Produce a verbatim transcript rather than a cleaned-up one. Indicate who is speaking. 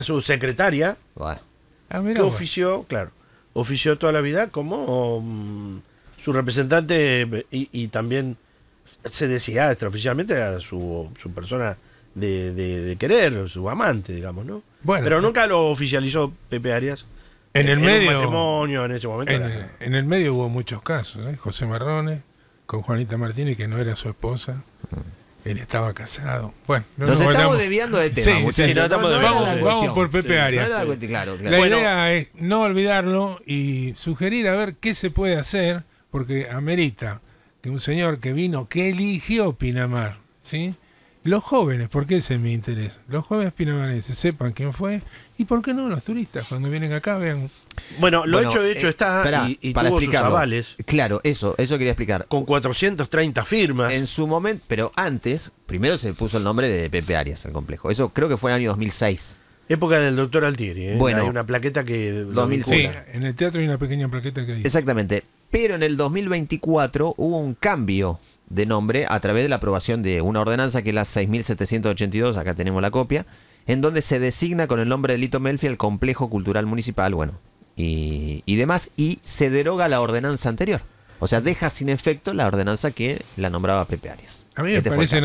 Speaker 1: su secretaria,
Speaker 2: Bueno.
Speaker 3: Ah, mirá
Speaker 1: que
Speaker 3: vos.
Speaker 1: ofició, claro, ofició toda la vida como mm, su representante y, y también se decía extraoficialmente a su, su persona de, de, de querer, su amante, digamos, ¿no?
Speaker 3: Bueno,
Speaker 1: pero nunca lo oficializó Pepe Arias.
Speaker 3: En el
Speaker 1: un
Speaker 3: medio.
Speaker 1: matrimonio en ese momento.
Speaker 3: En,
Speaker 1: era-
Speaker 3: el- en el medio hubo muchos casos, ¿eh? José Marrone con Juanita Martínez, que no era su esposa. Él estaba casado. Bueno, no
Speaker 2: Nos
Speaker 3: nos
Speaker 2: estamos
Speaker 3: vayamos.
Speaker 2: desviando de tema,
Speaker 3: Sí,
Speaker 2: muchachos.
Speaker 3: sí,
Speaker 1: no, estamos desviando.
Speaker 3: vamos,
Speaker 2: era la
Speaker 3: vamos
Speaker 2: cuestión.
Speaker 3: por Pepe
Speaker 1: Sí.
Speaker 3: Arias.
Speaker 2: No era la cuestión, claro, claro.
Speaker 3: La
Speaker 1: Bueno.
Speaker 3: idea es no olvidarlo y sugerir a ver qué se puede hacer, porque amerita que un señor que vino, que eligió Pinamar, ¿sí? Los jóvenes, porque ese es mi interés, los jóvenes pinamarenses sepan quién fue y por qué no los turistas cuando vienen acá vean.
Speaker 1: Bueno, lo
Speaker 2: Bueno,
Speaker 1: hecho hecho
Speaker 2: eh,
Speaker 1: está
Speaker 2: esperá,
Speaker 1: y, y
Speaker 2: para
Speaker 1: tuvo sus
Speaker 2: explicarlo.
Speaker 1: avales
Speaker 2: Claro, eso, eso quería explicar.
Speaker 1: con cuatrocientas treinta firmas.
Speaker 2: En su momento, pero antes, primero se puso el nombre de Pepe Arias al complejo. Eso creo que fue en el año dos mil seis.
Speaker 1: Época del doctor Altieri. ¿eh?
Speaker 2: Bueno.
Speaker 1: Hay una plaqueta que. lo
Speaker 2: dos mil
Speaker 3: Sí,
Speaker 2: seis.
Speaker 1: vincula.
Speaker 3: en el teatro hay una pequeña plaqueta que dice.
Speaker 2: Exactamente. Pero en el dos mil veinticuatro hubo un cambio de nombre a través de la aprobación de una ordenanza que es la seis mil setecientos ochenta y dos, acá tenemos la copia, en donde se designa con el nombre de Lito Melfi el complejo cultural municipal, bueno, y, y demás, y se deroga la ordenanza anterior. O sea, deja sin efecto la ordenanza que la nombraba Pepe Arias.
Speaker 3: A mí me
Speaker 2: Este fue el
Speaker 3: parece